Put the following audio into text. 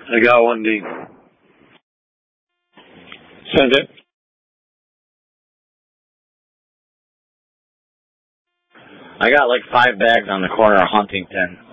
I got one, D. Send it. I got like 5 bags on the corner of Huntington.